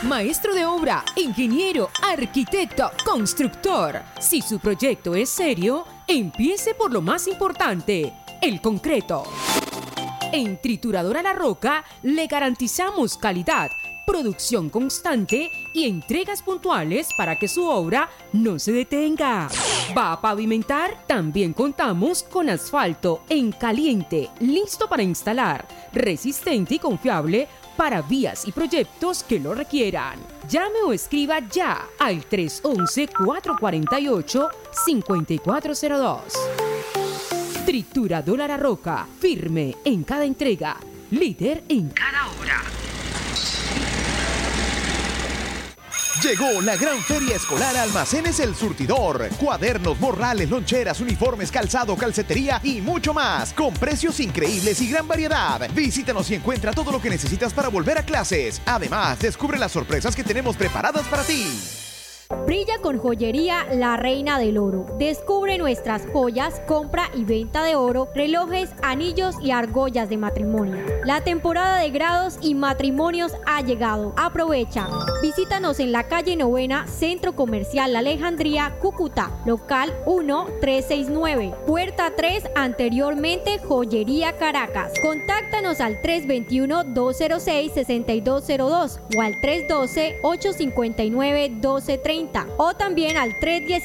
Maestro de obra, ingeniero, arquitecto, constructor. Si su proyecto es serio, empiece por lo más importante, el concreto. En Trituradora La Roca le garantizamos calidad, producción constante y entregas puntuales para que su obra no se detenga. ¿Va a pavimentar? También contamos con asfalto en caliente, listo para instalar, resistente y confiable para vías y proyectos que lo requieran. Llame o escriba ya al 311-448-5402. Trituradora La Roca, firme en cada entrega, líder en cada obra. Llegó la gran feria escolar Almacenes El Surtidor. Cuadernos, morrales, loncheras, uniformes, calzado, calcetería y mucho más. Con precios increíbles y gran variedad. Visítanos y encuentra todo lo que necesitas para volver a clases. Además, descubre las sorpresas que tenemos preparadas para ti. Brilla con Joyería La Reina del Oro. Descubre nuestras joyas, compra y venta de oro, relojes, anillos y argollas de matrimonio. La temporada de grados y matrimonios ha llegado. Aprovecha. Visítanos en la calle Novena, Centro Comercial La Alejandría, Cúcuta, local 1369, puerta 3, anteriormente Joyería Caracas. Contáctanos al 321-206-6202 o al 312-859-1230. O también al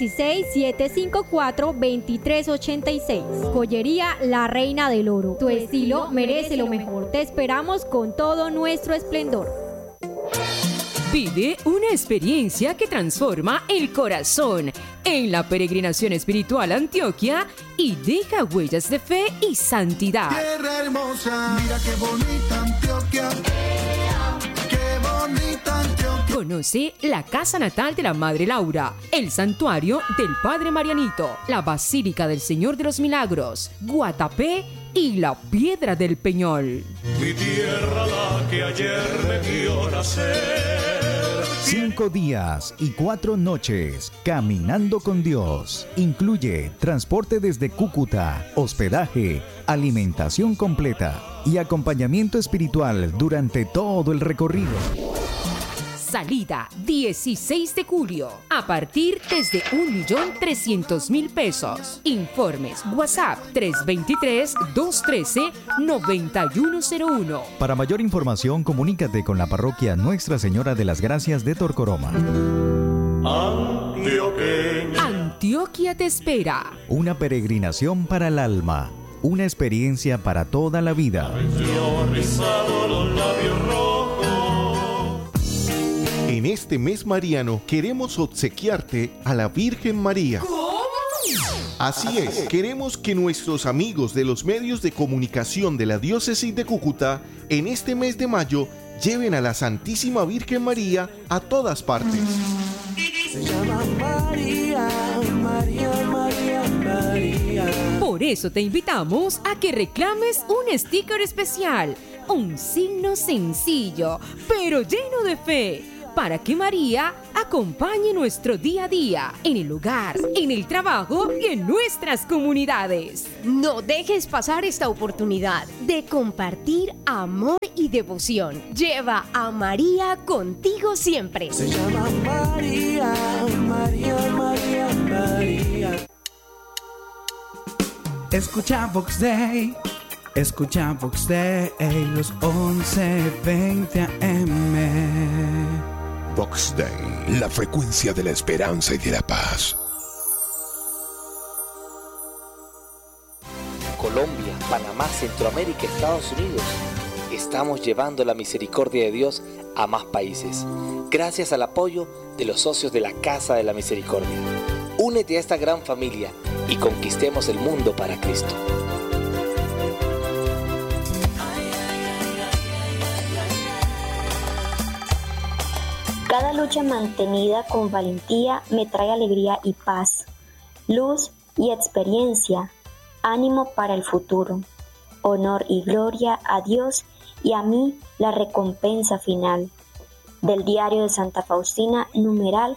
316-754-2386. Joyería La Reina del Oro. Tu estilo merece lo mejor. Te esperamos con todo nuestro esplendor. Vive una experiencia que transforma el corazón en la peregrinación espiritual a Antioquia y deja huellas de fe y santidad. Tierra hermosa, mira qué bonita Antioquia. Qué bonita Antioquia. Conoce la casa natal de la Madre Laura, el santuario del Padre Marianito, la Basílica del Señor de los Milagros, Guatapé y la Piedra del Peñol. Mi tierra, la que ayer me vio nacer. 5 días y 4 noches caminando con Dios. Incluye transporte desde Cúcuta, hospedaje, alimentación completa y acompañamiento espiritual durante todo el recorrido. Salida 16 de julio, a partir desde 1.300.000 pesos. Informes WhatsApp 323-213-9101. Para mayor información, comunícate con la parroquia Nuestra Señora de las Gracias de Torcoroma. Antioquia te espera. Una peregrinación para el alma, una experiencia para toda la vida. En este mes mariano queremos obsequiarte a la Virgen María. ¿Cómo? Así es, queremos que nuestros amigos de los medios de comunicación de la diócesis de Cúcuta en este mes de mayo lleven a la Santísima Virgen María a todas partes. Se llama María, María, María, María. Por eso te invitamos a que reclames un sticker especial, un signo sencillo, pero lleno de fe, para que María acompañe nuestro día a día, en el hogar, en el trabajo y en nuestras comunidades. No dejes pasar esta oportunidad de compartir amor y devoción. Lleva a María contigo siempre. Se llama María, María, María, María. Escucha Vox Day. Escucha Vox Day, los 11:20 AM. Vox Day, la frecuencia de la esperanza y de la paz. Colombia, Panamá, Centroamérica, Estados Unidos. Estamos llevando la misericordia de Dios a más países, gracias al apoyo de los socios de la Casa de la Misericordia. Únete a esta gran familia y conquistemos el mundo para Cristo. Cada lucha mantenida con valentía me trae alegría y paz, luz y experiencia, ánimo para el futuro, honor y gloria a Dios y a mí la recompensa final. Del Diario de Santa Faustina, numeral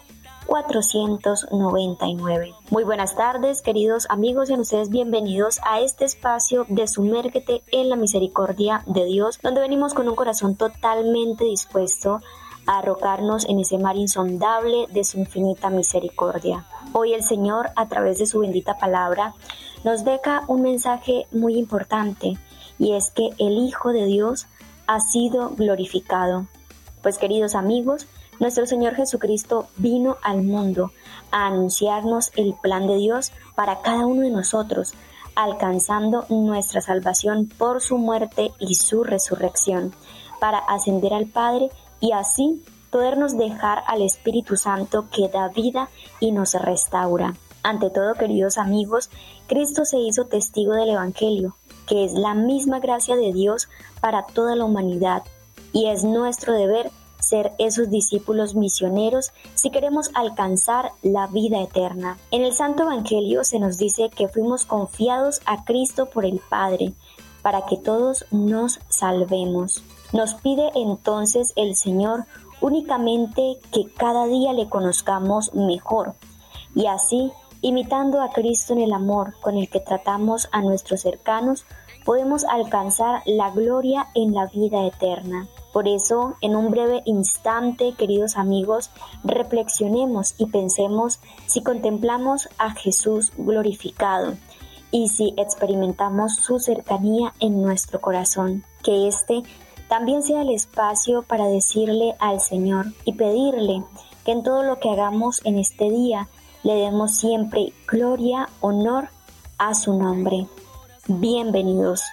499. Muy buenas tardes, queridos amigos, y a ustedes bienvenidos a este espacio de Sumérgete en la Misericordia de Dios, donde venimos con un corazón totalmente dispuesto a arrojarnos en ese mar insondable de su infinita misericordia. Hoy el Señor, a través de su bendita palabra, nos deja un mensaje muy importante, y es que el Hijo de Dios ha sido glorificado. Pues, queridos amigos, nuestro Señor Jesucristo vino al mundo a anunciarnos el plan de Dios para cada uno de nosotros, alcanzando nuestra salvación por su muerte y su resurrección, para ascender al Padre y así podernos dejar al Espíritu Santo que da vida y nos restaura. Ante todo, queridos amigos, Cristo se hizo testigo del Evangelio, que es la misma gracia de Dios para toda la humanidad, y es nuestro deber ser esos discípulos misioneros si queremos alcanzar la vida eterna. En el Santo Evangelio se nos dice que fuimos confiados a Cristo por el Padre, para que todos nos salvemos. Nos pide entonces el Señor únicamente que cada día le conozcamos mejor, y así, imitando a Cristo en el amor con el que tratamos a nuestros cercanos, podemos alcanzar la gloria en la vida eterna. Por eso, en un breve instante, queridos amigos, reflexionemos y pensemos si contemplamos a Jesús glorificado y si experimentamos su cercanía en nuestro corazón. Que este también sea el espacio para decirle al Señor y pedirle que en todo lo que hagamos en este día le demos siempre gloria, honor a su nombre. Bienvenidos.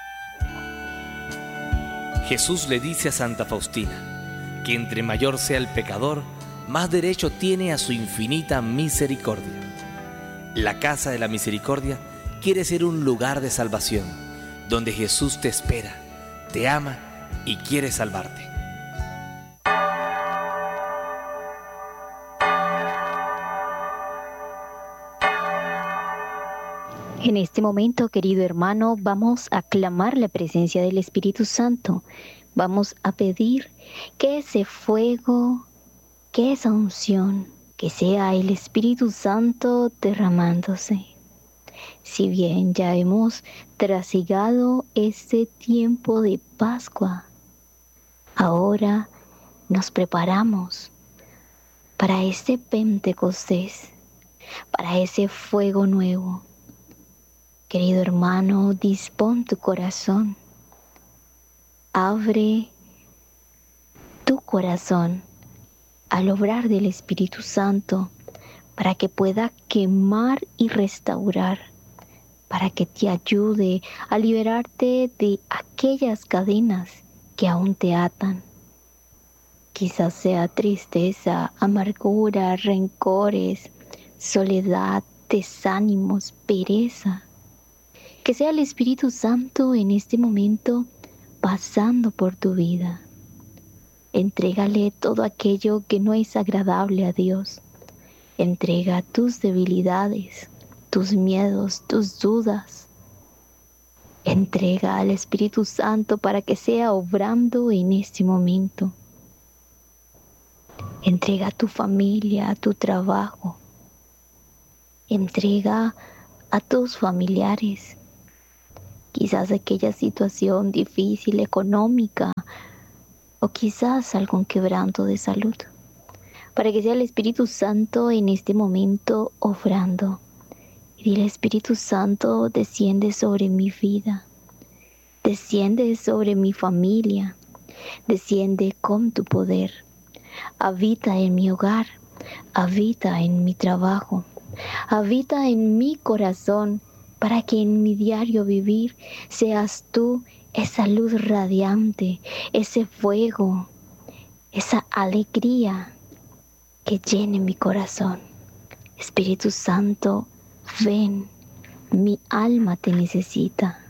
Jesús le dice a Santa Faustina que entre mayor sea el pecador, más derecho tiene a su infinita misericordia. La Casa de la Misericordia quiere ser un lugar de salvación, donde Jesús te espera, te ama y quiere salvarte. En este momento, querido hermano, vamos a clamar la presencia del Espíritu Santo. Vamos a pedir que ese fuego, que esa unción, que sea el Espíritu Santo derramándose. Si bien ya hemos trasigado este tiempo de Pascua, ahora nos preparamos para este Pentecostés, para ese fuego nuevo. Querido hermano, dispón tu corazón, abre tu corazón al obrar del Espíritu Santo para que pueda quemar y restaurar, para que te ayude a liberarte de aquellas cadenas que aún te atan. Quizás sea tristeza, amargura, rencores, soledad, desánimos, pereza. Que sea el Espíritu Santo en este momento pasando por tu vida. Entrégale todo aquello que no es agradable a Dios. Entrega tus debilidades, tus miedos, tus dudas. Entrega al Espíritu Santo para que sea obrando en este momento. Entrega a tu familia, a tu trabajo. Entrega a tus familiares. Quizás aquella situación difícil económica o quizás algún quebranto de salud, para que sea el Espíritu Santo en este momento obrando. Y dile: Espíritu Santo, desciende sobre mi vida, desciende sobre mi familia, desciende con tu poder, habita en mi hogar, habita en mi trabajo, habita en mi corazón, para que en mi diario vivir seas tú esa luz radiante, ese fuego, esa alegría que llene mi corazón. Espíritu Santo, ven, mi alma te necesita.